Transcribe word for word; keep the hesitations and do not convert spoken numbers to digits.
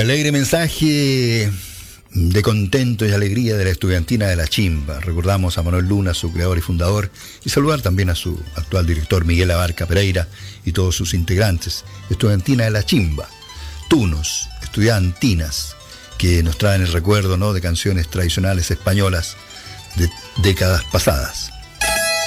alegre mensaje de contento y alegría de la estudiantina de La Chimba. Recordamos a Manuel Luna, su creador y fundador, y saludar también a su actual director Miguel Abarca Pereira y todos sus integrantes. Estudiantina de La Chimba, tunos, estudiantinas, que nos traen el recuerdo, ¿no?, de canciones tradicionales españolas de décadas pasadas.